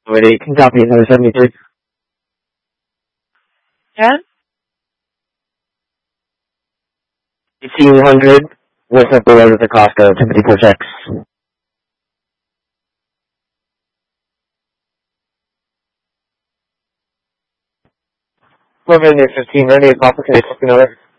Wait, can copy another 73. Yeah? 1800. What's up below the cost of 74 checks? Moving near 15, ready, a copper, can I talk another?